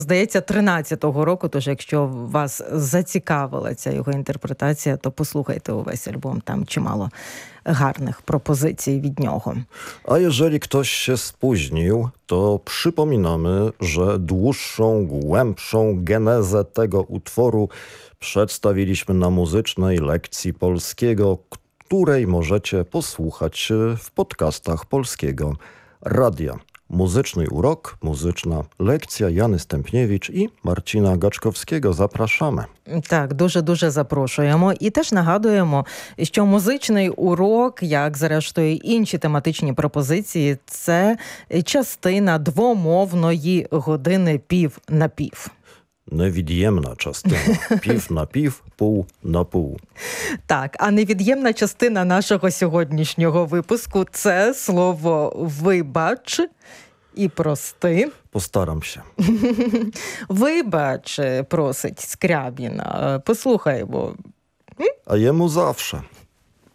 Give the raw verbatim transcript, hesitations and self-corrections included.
Здається, тринадцятого року, тож якщо вас зацікавила ця його інтерпретація, то послухайте увесь альбом, там чимало гарnych propozycji від нього. A jeżeli ktoś się spóźnił, to przypominamy, że dłuższą, głębszą genezę tego utworu przedstawiliśmy na muzycznej lekcji polskiego, której możecie posłuchać w podcastach Polskiego Radia. Muzyczny urok, muzyczna lekція Яни Стемпнєвич і Марціна Гачковського. Запрошуємо. Так, дуже-дуже запрошуємо. І теж нагадуємо, що музичний урок, як зрештою інші тематичні пропозиції, це частина двомовної години пів на пів. Невід'ємна частина. Пів на пів, пів на пів. Так, а невід'ємна частина нашого сьогоднішнього випуску – це слово «вибач» і «прости». Постарамся. «Вибач», просить Скрябін. Послухаймо. А йому завше.